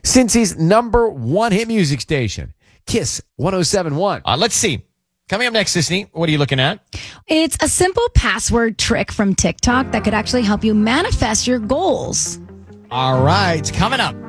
Cincy's #1 hit music station, Kiss 107.1. Let's see. Coming up next, Sisney, what are you looking at? It's a simple password trick from TikTok that could actually help you manifest your goals. All right, coming up.